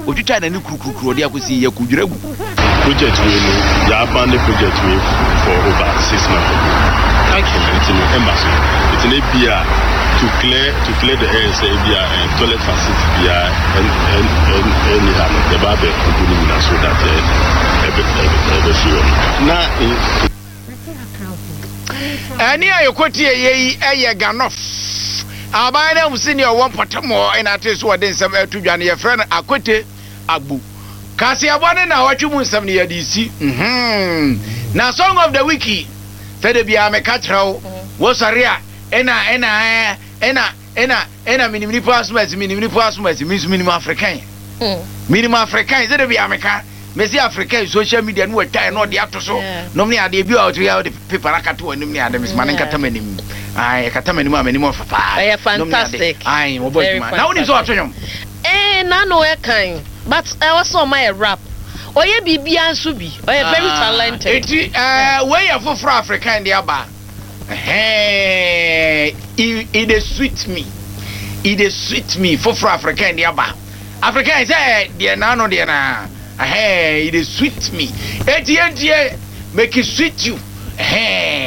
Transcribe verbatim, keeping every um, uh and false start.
otwitwa na ne kurukuru de akosi ye kudwira gu project we no ya abandon project we for over six months ago. Thank you. It's in embassy. It's in A P R to clear to clear the air say A P R and toilet facility B R and and and and the barber company so that every every every now ani ayokoti yeyi eye ganof abana musini o wompotamo ina teso wode nsem atudwane ye frɛ no akote agbu kasi abone na watwu nsem ne yade si mhm na song of the week fede bia me ka kyerɛw wo sɔre a ena ena ena ena ena minimini pasmas minimini pasmas minimini african minimini african fede bia me ka Messi Africa social media no tie no de atoso no me ade bi out here the paper akato anim ne ade Miss Manen katamanim ai katamanim amanim of papa eh fantastic ai mo boy man na woni so atonyom eh na no e kan but I was on my rap oye bibia nso bi oye very talented eti eh we ya for African de aba eh it is sweet me it is sweet me for African de aba African say de na no de na hey, it is sweet me. Etie etie make it sweet you. Hey,